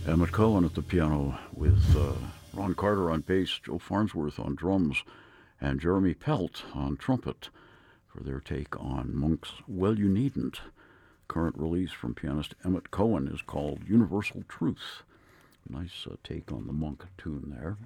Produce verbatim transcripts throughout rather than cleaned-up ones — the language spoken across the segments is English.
Emmett Cohen at the piano with uh, Ron Carter on bass, Joe Farnsworth on drums, and Jeremy Pelt on trumpet for their take on Monk's Well You Needn't. Current release from pianist Emmett Cohen is called Universal Truth. Nice uh, take on the Monk tune there.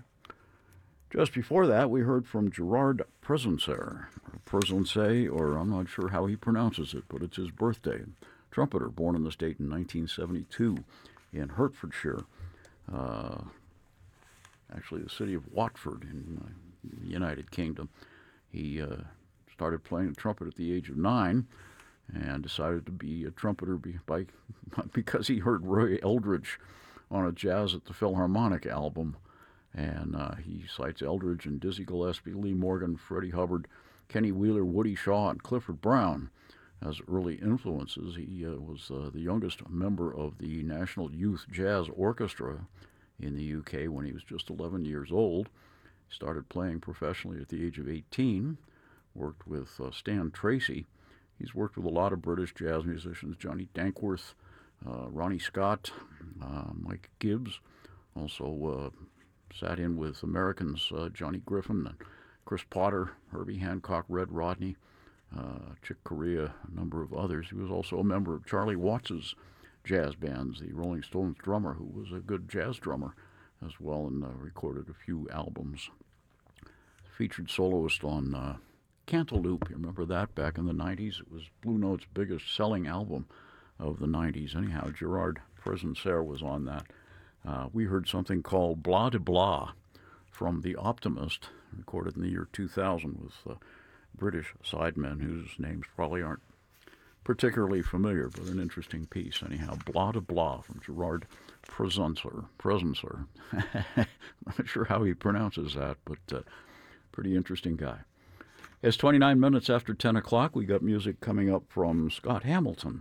Just before that, we heard from Gerard Presencer, or Presence, or I'm not sure how he pronounces it, but it's his birthday. Trumpeter, born in the state in nineteen seventy-two in Hertfordshire, uh, actually the city of Watford in uh, the United Kingdom. He uh, started playing the trumpet at the age of nine and decided to be a trumpeter be, by, because he heard Roy Eldridge on a Jazz at the Philharmonic album. And uh, he cites Eldridge and Dizzy Gillespie, Lee Morgan, Freddie Hubbard, Kenny Wheeler, Woody Shaw, and Clifford Brown as early influences. He uh, was uh, the youngest member of the National Youth Jazz Orchestra in the U K when he was just eleven years old. He started playing professionally at the age of eighteen, worked with uh, Stan Tracy. He's worked with a lot of British jazz musicians, Johnny Dankworth, uh, Ronnie Scott, uh, Mike Gibbs, also uh, sat in with Americans uh, Johnny Griffin and Chris Potter, Herbie Hancock, Red Rodney, uh, Chick Corea, a number of others. He was also a member of Charlie Watts's jazz bands, the Rolling Stones drummer, who was a good jazz drummer as well, and uh, recorded a few albums. Featured soloist on uh, Cantaloupe. You remember that back in the nineties? It was Blue Note's biggest selling album of the nineties. Anyhow, Gerard Presencer was on that. Uh, we heard something called Blah de Blah from The Optimist, recorded in the year two thousand with uh, British sidemen whose names probably aren't particularly familiar, but an interesting piece. Anyhow, Blah de Blah from Gerard Presencer. Presencer. I'm not sure how he pronounces that, but uh, pretty interesting guy. It's twenty-nine minutes after ten o'clock. We got music coming up from Scott Hamilton.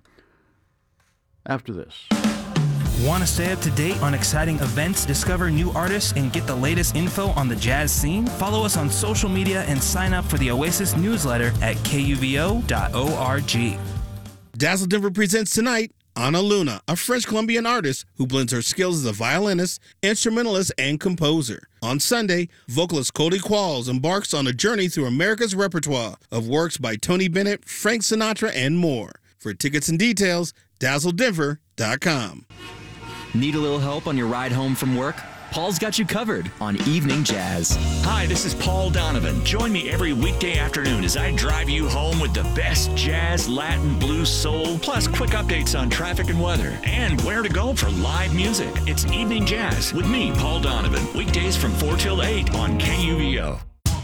After this. Want to stay up to date on exciting events, discover new artists, and get the latest info on the jazz scene? Follow us on social media and sign up for the Oasis newsletter at K U V O dot org. Dazzle Denver presents tonight Ana Luna, a French Colombian artist who blends her skills as a violinist, instrumentalist, and composer. On Sunday, vocalist Cody Qualls embarks on a journey through America's repertoire of works by Tony Bennett, Frank Sinatra, and more. For tickets and details, dazzle denver dot com. Need a little help on your ride home from work? Paul's got you covered on Evening Jazz. Hi, this is Paul Donovan. Join me every weekday afternoon as I drive you home with the best jazz, Latin, blues, soul, plus quick updates on traffic and weather, and where to go for live music. It's Evening Jazz with me, Paul Donovan, weekdays from four till eight on K U V O.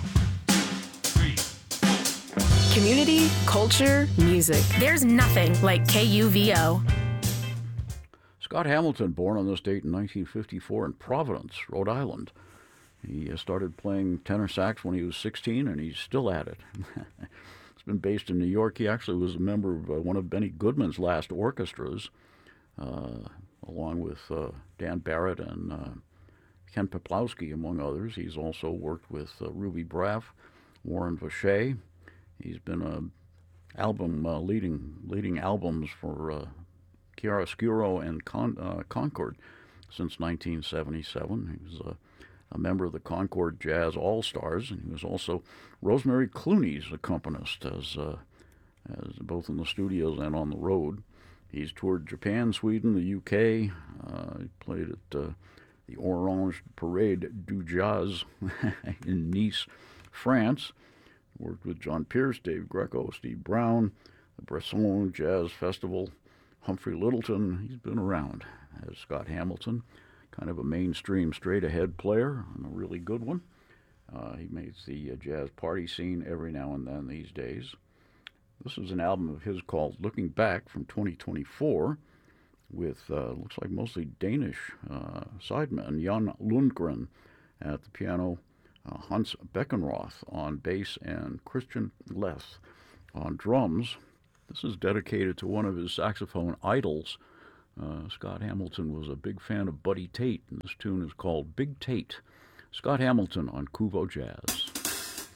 Community, culture, music. There's nothing like K U V O. Scott Hamilton, born on this date in nineteen fifty-four in Providence, Rhode Island. He uh, started playing tenor sax when he was sixteen, and he's still at it. He's been based in New York. He actually was a member of uh, one of Benny Goodman's last orchestras, uh, along with uh, Dan Barrett and uh, Ken Peplowski, among others. He's also worked with uh, Ruby Braff, Warren Vacher. He's been a album uh, leading leading albums for uh, Chiaroscuro and Con- uh, Concord since nineteen seventy-seven. He was uh, a member of the Concord Jazz All-Stars, and he was also Rosemary Clooney's accompanist, as, uh, as both in the studios and on the road. He's toured Japan, Sweden, the U K. Uh, he played at uh, the Orange Parade du Jazz in Nice, France. Worked with John Pierce, Dave Greco, Steve Brown, the Bresson Jazz Festival, Humphrey Littleton. He's been around as Scott Hamilton, kind of a mainstream straight-ahead player, and a really good one. Uh, he makes the uh, jazz party scene every now and then these days. This is an album of his called Looking Back from twenty twenty-four with, uh, looks like mostly Danish uh, sidemen, Jan Lundgren at the piano, uh, Hans Beckenroth on bass, and Christian Leth on drums. This is dedicated to one of his saxophone idols. Uh, Scott Hamilton was a big fan of Buddy Tate, and this tune is called Big Tate. Scott Hamilton on Kuvo Jazz.